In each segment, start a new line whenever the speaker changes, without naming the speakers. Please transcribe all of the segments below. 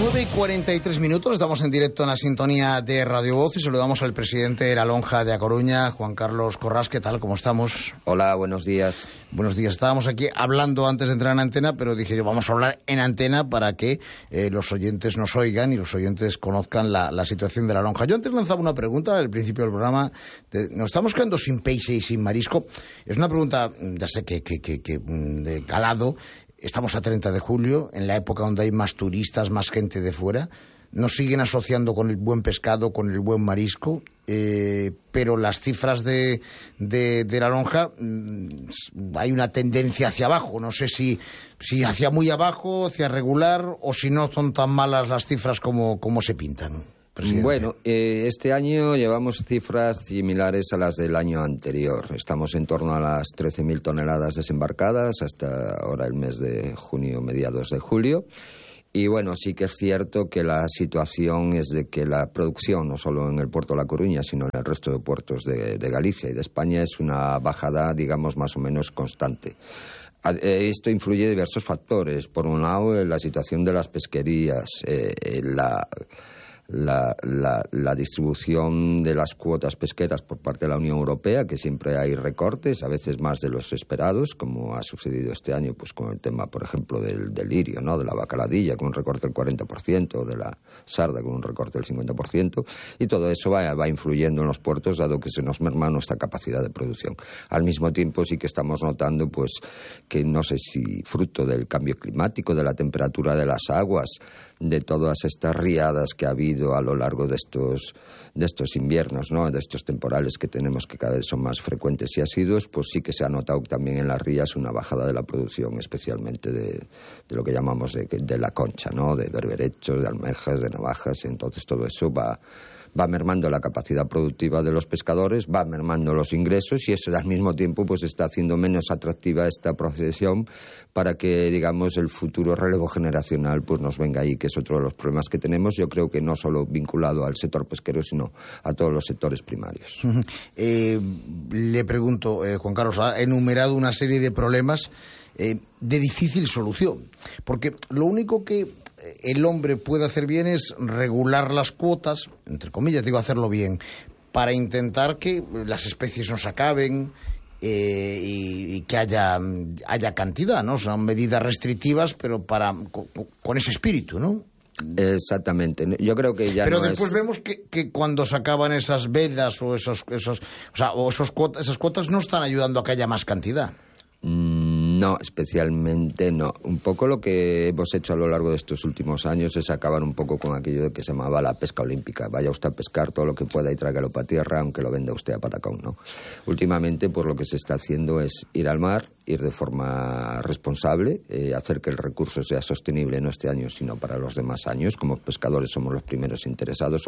9:43, estamos en directo en la sintonía de Radio Voz y saludamos al presidente de la Lonja de A Coruña, Juan Carlos Corrás. ¿Qué tal? ¿Cómo estamos?
Hola, buenos días.
Buenos días. Estábamos aquí hablando antes de entrar en antena, pero dije yo, vamos a hablar en antena para que los oyentes nos oigan y los oyentes conozcan la situación de la Lonja. Yo antes lanzaba una pregunta al principio del programa. Nos estamos quedando sin peixe y sin marisco. Es una pregunta, ya sé que de calado. Estamos a 30 de julio, en la época donde hay más turistas, más gente de fuera. Nos siguen asociando con el buen pescado, con el buen marisco, pero las cifras de la Lonja, hay una tendencia hacia abajo. No sé si hacia muy abajo, hacia regular, o si no son tan malas las cifras como se pintan. Presidente.
Bueno, este año llevamos cifras similares a las del año anterior. Estamos en torno a las 13.000 toneladas desembarcadas hasta ahora el mes de junio, mediados de julio. Y bueno, sí que es cierto que la situación es de que la producción, no solo en el puerto de La Coruña, sino en el resto de puertos de Galicia y de España, es una bajada, digamos, más o menos constante. Esto influye diversos factores. Por un lado, la situación de las pesquerías, la distribución de las cuotas pesqueras por parte de la Unión Europea, que siempre hay recortes, a veces más de los esperados, como ha sucedido este año pues con el tema, por ejemplo, del lirio, ¿no?, de la bacaladilla, con un recorte del 40%, o de la sarda, con un recorte del 50%, y todo eso va influyendo en los puertos, dado que se nos merma nuestra capacidad de producción. Al mismo tiempo, sí que estamos notando pues que, no sé si fruto del cambio climático, de la temperatura de las aguas, de todas estas riadas que ha habido a lo largo de estos inviernos, ¿no?, de estos temporales que tenemos, que cada vez son más frecuentes y asiduos, pues sí que se ha notado también en las rías una bajada de la producción, especialmente de lo que llamamos de la concha, ¿no?, de berberechos, de almejas, de navajas. Entonces todo eso va mermando la capacidad productiva de los pescadores, va mermando los ingresos, y eso al mismo tiempo pues está haciendo menos atractiva esta profesión para que, digamos, el futuro relevo generacional pues nos venga ahí, que es otro de los problemas que tenemos. Yo creo que no solo vinculado al sector pesquero, sino a todos los sectores primarios.
Le pregunto, Juan Carlos, ha enumerado una serie de problemas de difícil solución, porque lo único que el hombre puede hacer bien es regular las cuotas, entre comillas, digo, hacerlo bien, para intentar que las especies no se acaben y que haya cantidad, ¿no? Son medidas restrictivas, pero con ese espíritu, ¿no?
Exactamente. Yo creo que ya.
Pero después vemos que cuando se acaban esas vedas o esas cuotas no están ayudando a que haya más cantidad.
No, especialmente no. Un poco lo que hemos hecho a lo largo de estos últimos años es acabar un poco con aquello que se llamaba la pesca olímpica. Vaya usted a pescar todo lo que pueda y tráigalo para tierra, aunque lo venda usted a patacón, ¿no? Últimamente, pues lo que se está haciendo es ir al mar, ir de forma responsable, hacer que el recurso sea sostenible no este año, sino para los demás años. Como pescadores somos los primeros interesados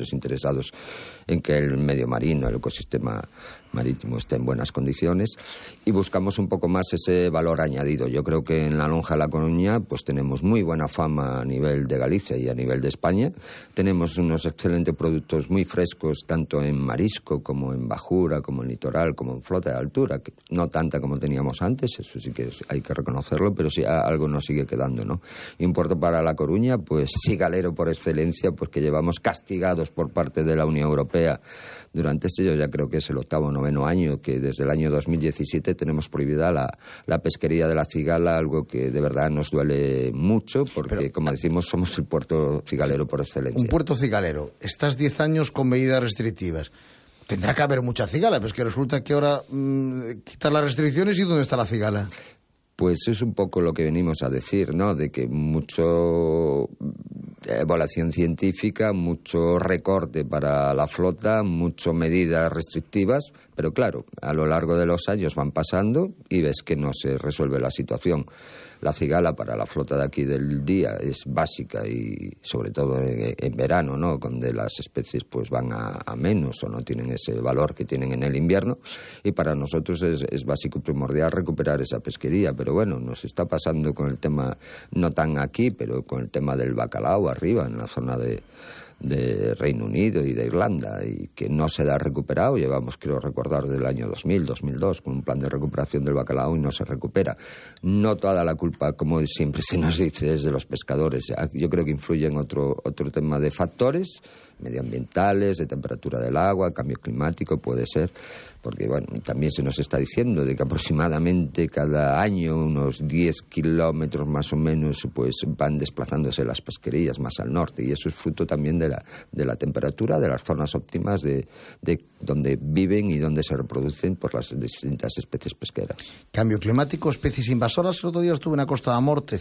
en que el medio marino, el ecosistema marítimo esté en buenas condiciones, y buscamos un poco más ese valor añadido. Yo creo que en la Lonja de La Coruña pues tenemos muy buena fama a nivel de Galicia y a nivel de España. Tenemos unos excelentes productos muy frescos, tanto en marisco como en bajura, como en litoral, como en flota de altura, que no tanta como teníamos antes, eso sí que hay que reconocerlo, pero sí algo nos sigue quedando, ¿no? Y un puerto para La Coruña, pues cigalero por excelencia, pues que llevamos castigados por parte de la Unión Europea durante yo ya creo que es el 8º o 9º año, que desde el año 2017 tenemos prohibida la pesquería de la cigala, algo que de verdad nos duele mucho, porque como decimos, somos el puerto cigalero por excelencia.
Un puerto cigalero. Estás 10 años con medidas restrictivas. Tendrá que haber mucha cigala, pero es que resulta que ahora quitan las restricciones, ¿y dónde está la cigala?
Pues es un poco lo que venimos a decir, ¿no? De que mucho evaluación científica, mucho recorte para la flota, mucho medidas restrictivas, pero claro, a lo largo de los años van pasando y ves que no se resuelve la situación. La cigala para la flota de aquí del día es básica, y sobre todo en verano, ¿no?, donde las especies pues van a menos o no tienen ese valor que tienen en el invierno, y para nosotros es básico y primordial recuperar esa pesquería. Pero bueno, nos está pasando con el tema, no tan aquí, pero con el tema del bacalao arriba, en la zona de Reino Unido y de Irlanda, y que no se ha recuperado. Llevamos, creo recordar, del año 2000, 2002, con un plan de recuperación del bacalao y no se recupera. No toda la culpa, como siempre se nos dice, es de los pescadores. Yo creo que influyen otro tema de factores medioambientales, de temperatura del agua, cambio climático, puede ser, porque bueno, también se nos está diciendo de que aproximadamente cada año unos 10 kilómetros más o menos pues van desplazándose las pesquerías más al norte, y eso es fruto también de la temperatura, de las zonas óptimas de donde viven y donde se reproducen por las distintas especies pesqueras.
Cambio climático, especies invasoras. El otro día estuve en la Costa da Morte,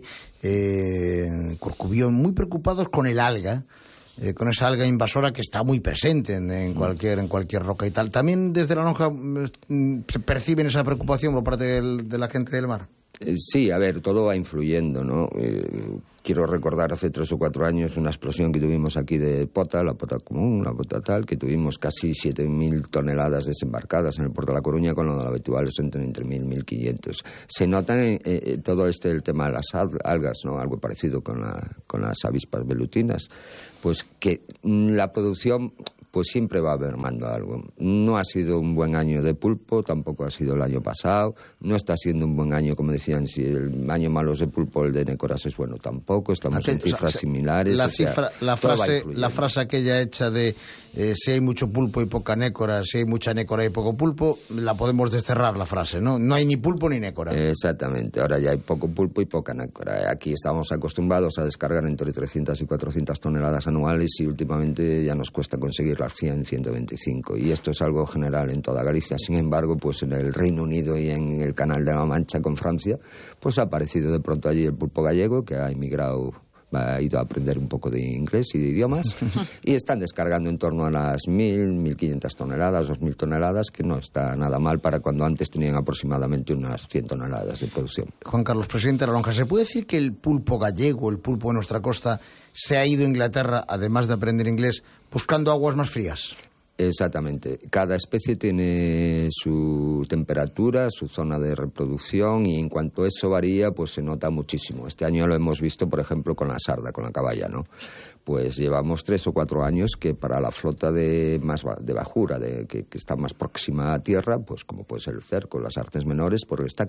Corcubión, muy preocupados con el alga. Con esa alga invasora que está muy presente en cualquier roca y tal. ¿También desde la lonja perciben esa preocupación por parte de la gente del mar?
Sí, a ver, todo va influyendo, ¿no? Quiero recordar hace 3 o 4 años una explosión que tuvimos aquí de pota, la pota común, la pota tal, que tuvimos casi 7.000 toneladas desembarcadas en el puerto de La Coruña, con lo habitual son entre 1.000 y 1.500. Se nota todo el tema de las algas, ¿no? Algo parecido con las avispas velutinas, pues que la producción pues siempre va mermando algo. No ha sido un buen año de pulpo, tampoco ha sido el año pasado, no está siendo un buen año, como decían, si el año malo es de pulpo, el de nécoras es bueno tampoco, estamos en cifras similares.
La frase aquella hecha de si hay mucho pulpo y poca nécora, si hay mucha nécora y poco pulpo, la podemos desterrar la frase, ¿no? No hay ni pulpo ni nécora.
Exactamente, ahora ya hay poco pulpo y poca nécora. Aquí estamos acostumbrados a descargar entre 300 y 400 toneladas anuales y últimamente ya nos cuesta conseguir las 100, 125, y esto es algo general en toda Galicia. Sin embargo, pues en el Reino Unido y en el Canal de la Mancha con Francia, pues ha aparecido de pronto allí el pulpo gallego, que ha emigrado, ha ido a aprender un poco de inglés y de idiomas, y están descargando en torno a las 1.000, 1.500 toneladas, 2.000 toneladas, que no está nada mal para cuando antes tenían aproximadamente unas 100 toneladas de producción.
Juan Carlos, presidente de la lonja, ¿se puede decir que el pulpo gallego, el pulpo de nuestra costa, se ha ido a Inglaterra, además de aprender inglés, buscando aguas más frías?
Exactamente. Cada especie tiene su temperatura, su zona de reproducción, y en cuanto eso varía, pues se nota muchísimo. Este año lo hemos visto, por ejemplo, con la sarda, con la caballa, ¿no? Pues llevamos 3 o 4 años que para la flota de bajura, que está más próxima a tierra, pues como puede ser el cerco, las artes menores, porque está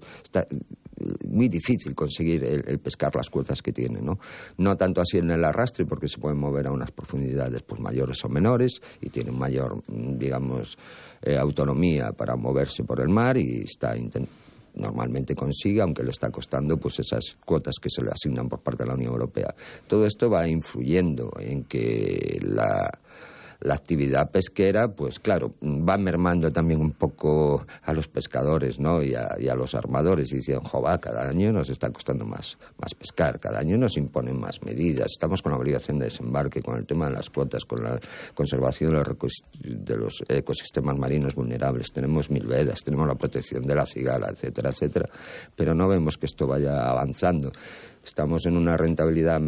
muy difícil conseguir el pescar las cuotas que tiene, ¿no? No tanto así en el arrastre, porque se pueden mover a unas profundidades pues mayores o menores y tienen mayor, digamos, autonomía para moverse por el mar, y normalmente consigue, aunque le está costando, pues esas cuotas que se le asignan por parte de la Unión Europea. Todo esto va influyendo en que la actividad pesquera, pues claro, va mermando también un poco a los pescadores, ¿no? Y a los armadores, y dicen, jova, cada año nos está costando más pescar, cada año nos imponen más medidas, estamos con la obligación de desembarque, con el tema de las cuotas, con la conservación de los ecosistemas marinos vulnerables, tenemos 1000 vedas, tenemos la protección de la cigala, etcétera, etcétera, pero no vemos que esto vaya avanzando. Estamos en una rentabilidad,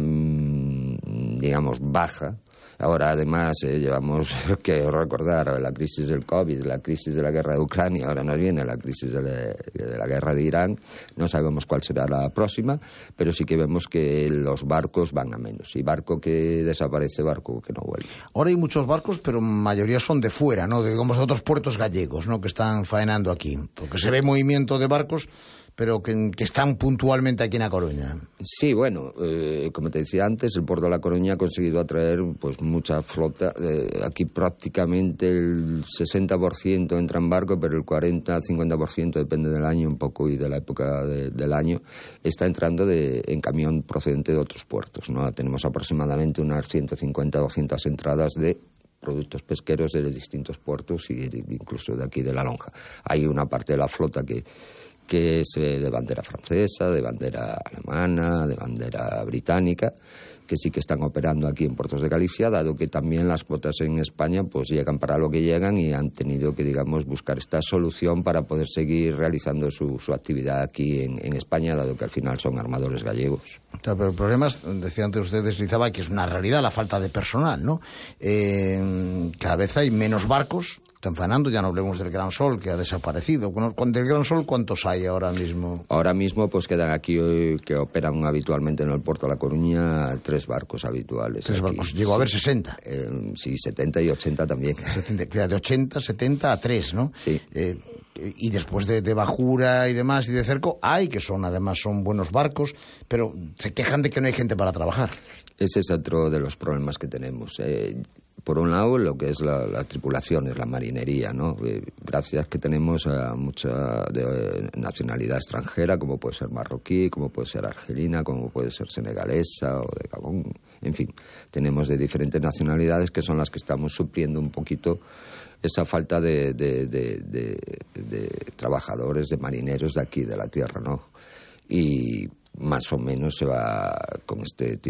digamos, baja. Ahora, además, llevamos que recordar la crisis del COVID, la crisis de la guerra de Ucrania, ahora nos viene la crisis de la guerra de Irán. No sabemos cuál será la próxima, pero sí que vemos que los barcos van a menos. Y barco que desaparece, barco que no vuelve.
Ahora hay muchos barcos, pero mayoría son de fuera, ¿no? Digamos, de otros puertos gallegos, ¿no? Que están faenando aquí. Porque se ve movimiento de barcos, pero que están puntualmente aquí en A Coruña.
Sí, bueno, como te decía antes, el puerto de La Coruña ha conseguido atraer pues mucha flota. Aquí prácticamente el 60% entra en barco, pero el 40-50%, depende del año un poco y de la época del año, está entrando en camión procedente de otros puertos, ¿no? Tenemos aproximadamente unas 150 o 200 entradas de productos pesqueros de distintos puertos y incluso de aquí de La Lonja. Hay una parte de la flota que es de bandera francesa, de bandera alemana, de bandera británica, que sí que están operando aquí en puertos de Galicia, dado que también las cuotas en España pues llegan para lo que llegan, y han tenido que, digamos, buscar esta solución para poder seguir realizando su actividad aquí en España, dado que al final son armadores gallegos.
Claro, pero el problema es, decía antes usted, deslizaba, que es una realidad la falta de personal, ¿no? Cada vez hay menos barcos, están faenando, ya no hablemos del Gran Sol, que ha desaparecido. Del Gran Sol, ¿cuántos hay ahora mismo?
Ahora mismo pues quedan aquí que operan habitualmente en el puerto de La Coruña 3 barcos habituales.
3 barcos, llegó a haber 60.
Sí, 70 y 80 también.
70, de 80, 70 a 3, ¿no?
Sí.
Y después de Bajura y demás y de Cerco, además son buenos barcos, pero se quejan de que no hay gente para trabajar.
Ese es otro de los problemas que tenemos. Por un lado, lo que es la tripulación, es la marinería, ¿no? Gracias que tenemos a mucha de nacionalidad extranjera, como puede ser marroquí, como puede ser argelina, como puede ser senegalesa o de Gabón. En fin, tenemos de diferentes nacionalidades que son las que estamos supliendo un poquito esa falta de trabajadores, de marineros de aquí, de la tierra, ¿no? Y más o menos se va con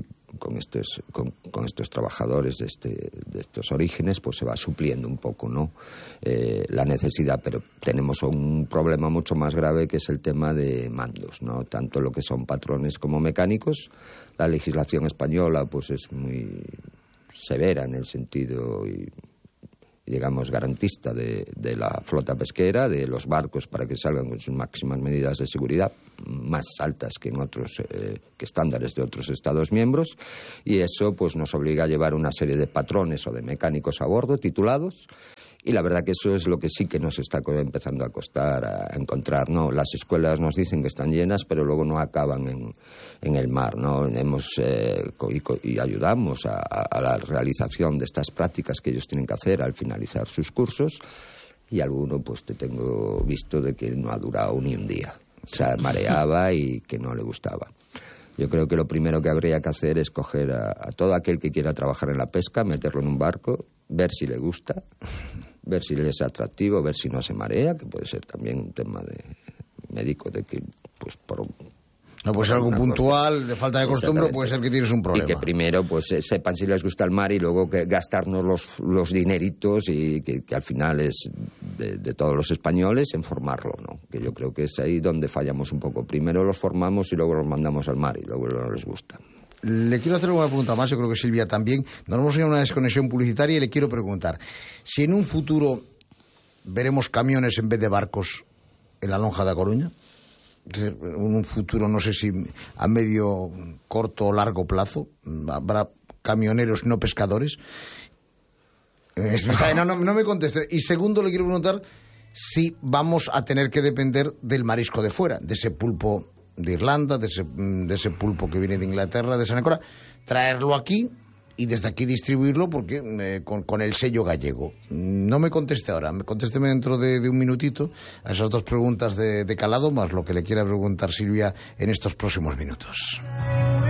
estos trabajadores de estos orígenes, pues se va supliendo un poco, ¿no? La necesidad, pero tenemos un problema mucho más grave, que es el tema de mandos, ¿no? Tanto lo que son patrones como mecánicos. La legislación española pues es muy severa en el sentido digamos, garantista de la flota pesquera, de los barcos, para que salgan con sus máximas medidas de seguridad, más altas que en otros que estándares de otros Estados miembros, y eso pues nos obliga a llevar una serie de patrones o de mecánicos a bordo titulados. Y la verdad que eso es lo que sí que nos está empezando a costar a encontrar, ¿no? Las escuelas nos dicen que están llenas, pero luego no acaban en el mar, ¿no? Y ayudamos a la realización de estas prácticas que ellos tienen que hacer al finalizar sus cursos, y alguno pues te tengo visto de que no ha durado ni un día. O sea, mareaba y que no le gustaba. Yo creo que lo primero que habría que hacer es coger a todo aquel que quiera trabajar en la pesca, meterlo en un barco, ver si le gusta, ver si le es atractivo, ver si no se marea, que puede ser también un tema de médico, de que pues por...
No, pues algo puntual, de falta de costumbre, puede ser que tienes un problema.
Y que primero pues sepan si les gusta el mar, y luego que gastarnos los dineritos, y que al final es de todos los españoles en formarlo, ¿no? Que yo creo que es ahí donde fallamos un poco. Primero los formamos y luego los mandamos al mar, y luego no les gusta.
Le quiero hacer una pregunta más, yo creo que Silvia también. Nos hemos ido a una desconexión publicitaria y le quiero preguntar si en un futuro veremos camiones en vez de barcos en la lonja de A Coruña. En un futuro, no sé si a medio, corto o largo plazo, habrá camioneros no pescadores. No me conteste. Y segundo, le quiero preguntar si vamos a tener que depender del marisco de fuera, de ese pulpo de Irlanda, de ese pulpo que viene de Inglaterra, de Sanacora, traerlo aquí y desde aquí distribuirlo porque con el sello gallego. No me conteste ahora, contésteme dentro de un minutito a esas dos preguntas de calado, más lo que le quiera preguntar Silvia en estos próximos minutos.